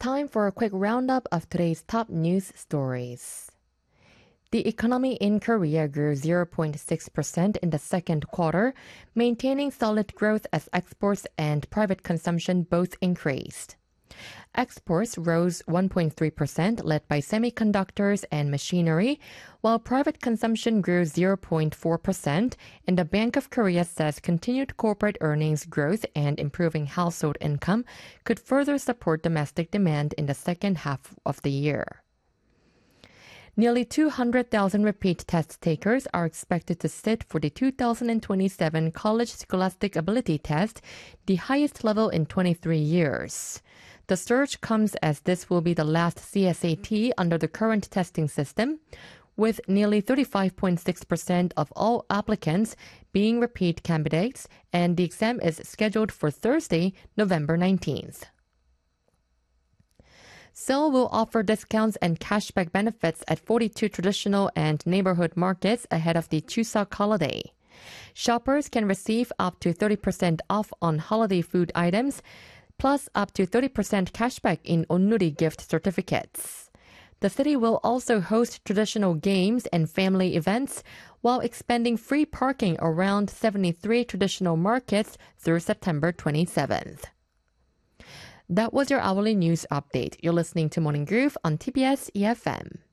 time for a quick roundup of today's top news stories. The economy in Korea grew 0.6% in the second quarter, maintaining solid growth as exports and private consumption both increased. Exports rose 1.3%, led by semiconductors and machinery, while private consumption grew 0.4%, and the Bank of Korea says continued corporate earnings growth and improving household income could further support domestic demand in the second half of the year. Nearly 200,000 repeat test takers are expected to sit for the 2027 College Scholastic Ability Test, the highest level in 23 years. The surge comes as this will be the last CSAT under the current testing system, with nearly 35.6% of all applicants being repeat candidates, and the exam is scheduled for Thursday, November 19th. Seoul will offer discounts and cashback benefits at 42 traditional and neighborhood markets ahead of the Chuseok holiday. Shoppers can receive up to 30% off on holiday food items, plus up to 30% cashback in Onnuri gift certificates. The city will also host traditional games and family events while expanding free parking around 73 traditional markets through September 27th. That was your hourly news update. You're listening to Morning Groove on TBS EFM.